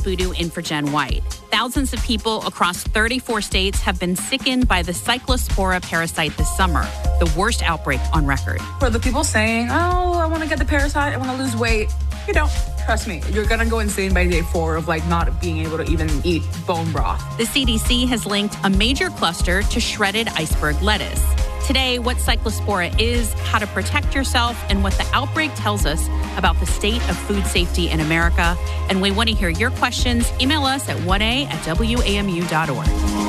voodoo in for Jen White. Thousands of people across 34 states have been sickened by the Cyclospora parasite this summer, the worst outbreak on record. For the people saying, oh, I want to get the parasite, I want to lose weight, you don't. Trust me, you're going to go insane by day 4 of not being able to even eat bone broth. The CDC has linked a major cluster to shredded iceberg lettuce. Today, what Cyclospora is, how to protect yourself, and what the outbreak tells us about the state of food safety in America. And we want to hear your questions. Email us at 1a@wamu.org.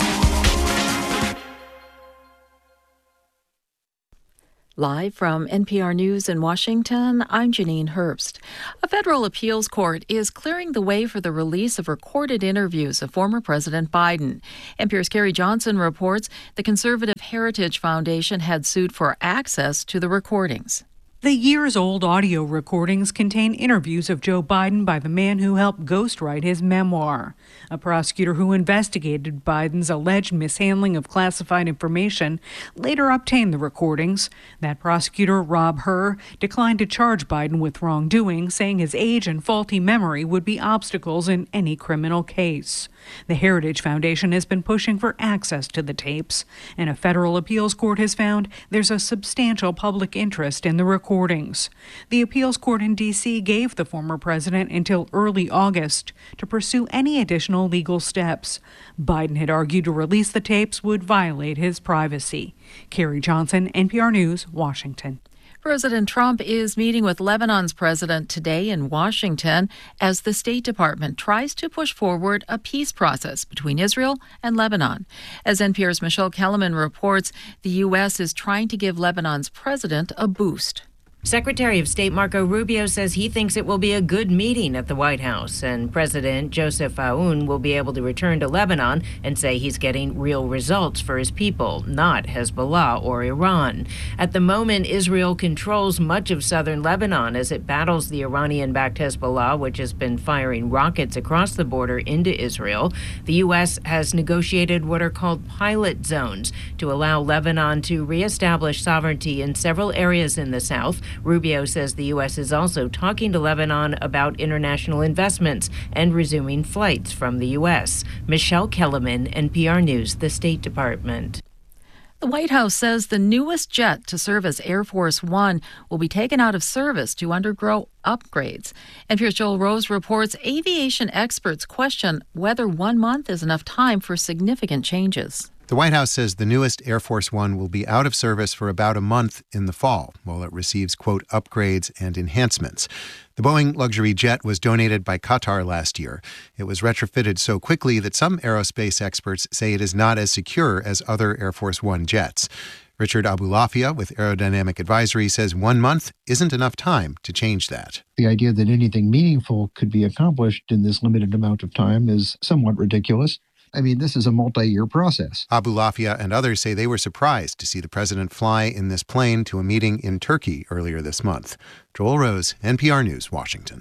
Live from NPR News in Washington, I'm Janine Herbst. A federal appeals court is clearing the way for the release of recorded interviews of former President Biden. NPR's Carrie Johnson reports the Conservative Heritage Foundation had sued for access to the recordings. The years-old audio recordings contain interviews of Joe Biden by the man who helped ghostwrite his memoir. A prosecutor who investigated Biden's alleged mishandling of classified information later obtained the recordings. That prosecutor, Rob Hur, declined to charge Biden with wrongdoing, saying his age and faulty memory would be obstacles in any criminal case. The Heritage Foundation has been pushing for access to the tapes, and a federal appeals court has found there's a substantial public interest in the recordings. The appeals court in D.C. gave the former president until early August to pursue any additional legal steps. Biden had argued to release the tapes would violate his privacy. Carrie Johnson, NPR News, Washington. President Trump is meeting with Lebanon's president today in Washington as the State Department tries to push forward a peace process between Israel and Lebanon. As NPR's Michelle Kellerman reports, the U.S. is trying to give Lebanon's president a boost. Secretary of State Marco Rubio says he thinks it will be a good meeting at the White House, and President Joseph Aoun will be able to return to Lebanon and say he's getting real results for his people, not Hezbollah or Iran. At the moment, Israel controls much of southern Lebanon as it battles the Iranian-backed Hezbollah, which has been firing rockets across the border into Israel. The U.S. has negotiated what are called pilot zones to allow Lebanon to reestablish sovereignty in several areas in the south. Rubio says the U.S. is also talking to Lebanon about international investments and resuming flights from the U.S. Michelle Kellerman, NPR News, the State Department. The White House says the newest jet to serve as Air Force One will be taken out of service to undergo upgrades. NPR's Joel Rose reports aviation experts question whether 1 month is enough time for significant changes. The White House says the newest Air Force One will be out of service for about a month in the fall, while it receives, quote, upgrades and enhancements. The Boeing luxury jet was donated by Qatar last year. It was retrofitted so quickly that some aerospace experts say it is not as secure as other Air Force One jets. Richard Abulafia with Aerodynamic Advisory says 1 month isn't enough time to change that. The idea that anything meaningful could be accomplished in this limited amount of time is somewhat ridiculous. I mean, this is a multi-year process. Abulafia and others say they were surprised to see the president fly in this plane to a meeting in Turkey earlier this month. Joel Rose, NPR News, Washington.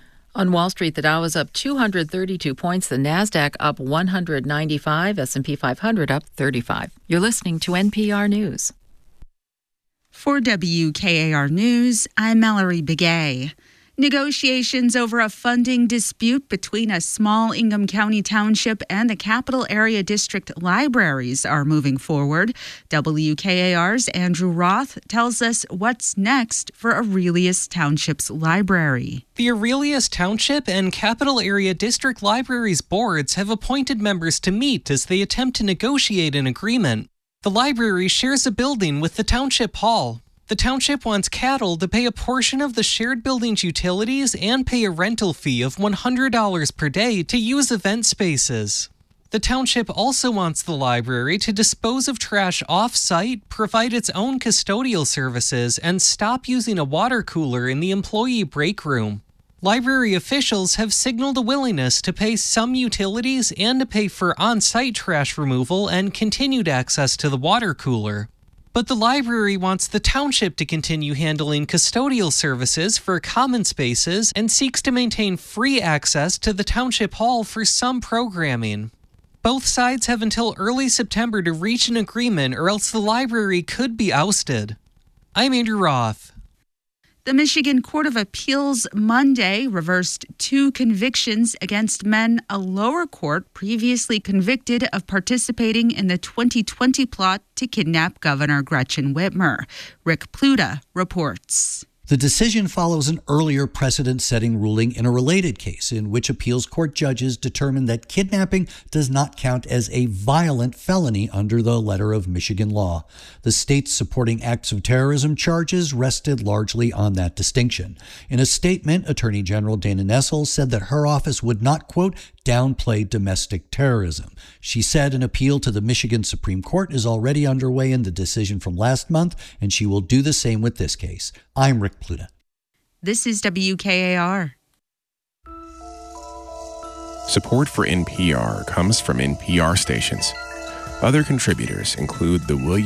On Wall Street, the Dow is up 232 points, the Nasdaq up 195, S&P 500 up 35. You're listening to NPR News. For WKAR News, I'm Mallory Begay. Negotiations over a funding dispute between a small Ingham County township and the Capital Area District libraries are moving forward. WKAR's Andrew Roth tells us what's next for Aurelius Township's library. The Aurelius Township and Capital Area District Libraries boards have appointed members to meet as they attempt to negotiate an agreement. The library shares a building with the Township Hall. The township wants Cattle to pay a portion of the shared building's utilities and pay a rental fee of $100 per day to use event spaces. The township also wants the library to dispose of trash off-site, provide its own custodial services, and stop using a water cooler in the employee break room. Library officials have signaled a willingness to pay some utilities and to pay for on-site trash removal and continued access to the water cooler. But the library wants the township to continue handling custodial services for common spaces and seeks to maintain free access to the township hall for some programming. Both sides have until early September to reach an agreement or else the library could be ousted. I'm Andrew Roth. The Michigan Court of Appeals Monday reversed 2 convictions against men a lower court previously convicted of participating in the 2020 plot to kidnap Governor Gretchen Whitmer. Rick Pluta reports. The decision follows an earlier precedent-setting ruling in a related case in which appeals court judges determined that kidnapping does not count as a violent felony under the letter of Michigan law. The state's supporting acts of terrorism charges rested largely on that distinction. In a statement, Attorney General Dana Nessel said that her office would not, quote, downplay domestic terrorism. She said an appeal to the Michigan Supreme Court is already underway in the decision from last month, and she will do the same with this case. I'm Rick Pluta. This is WKAR. Support for NPR comes from NPR stations. Other contributors include the William